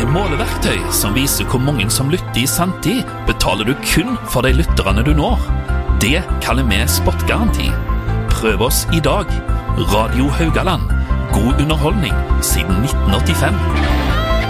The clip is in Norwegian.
måleverktøy som viser hvor mange som lytter i sanntid, betaler du kun for de lytterne du når. Det kaller vi spotgaranti. Prøv oss i dag. Radio Haugaland. God underholdning siden 1985.